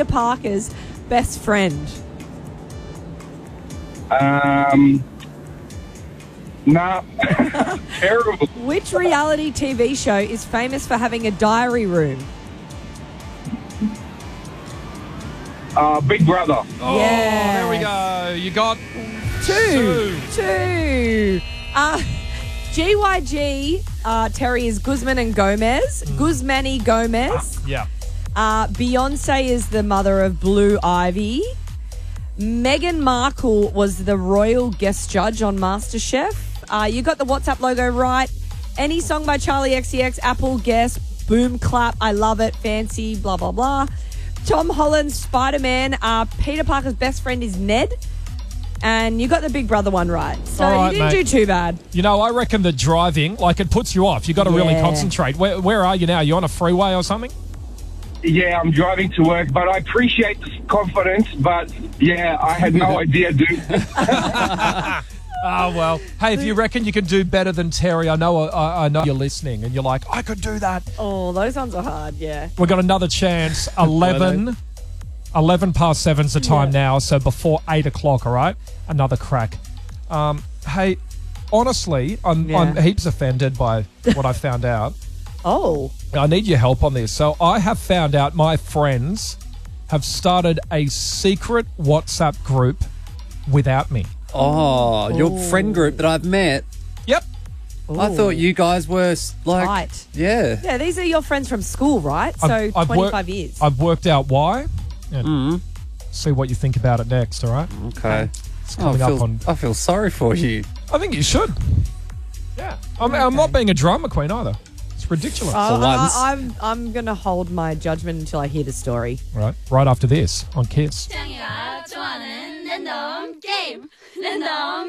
Peter Parker's best friend? Nah. Terrible. Which reality TV show is famous for having a diary room? Big Brother. Oh, there we go. You got Two. GYG, Terry is Guzman and Gomez. Guzmani Gomez. Yeah. Beyonce is the mother of Blue Ivy. Meghan Markle was the royal guest judge on MasterChef. You got the WhatsApp logo right. Any song by Charlie XCX, Apple, Guess, Boom Clap, I Love It, Fancy, blah, blah, blah. Tom Holland's Spider-Man. Peter Parker's best friend is Ned. And you got the Big Brother one right. So All right, you didn't do too bad. You know, I reckon that driving, it puts you off. You got to really concentrate. Where are you now? You on a freeway or something? Yeah, I'm driving to work, but I appreciate the confidence. But yeah, I had no idea, dude. Oh, well. Hey, if you reckon you can do better than Terry, I know you're listening and you're like, I could do that. Oh, those ones are hard, yeah. We've got another chance. 11 past 7's the time now, so before 8 o'clock, all right? Another crack. Hey, honestly, I'm heaps offended by what I found out. Oh. I need your help on this. So I have found out my friends have started a secret WhatsApp group without me. Oh, your friend group that I've met. Yep. I thought you guys were Right. Yeah. Yeah, these are your friends from school, right? So I've 25 years. I've worked out why. See what you think about it next, all right? Okay. It's coming up on... I feel sorry for you. I think you should. Yeah. I'm not being a drama queen either. It's ridiculous. once. I'm going to hold my judgment until I hear the story. Right after this on Kiss. 태양이가 좋아하는 랜덤 게임 랜덤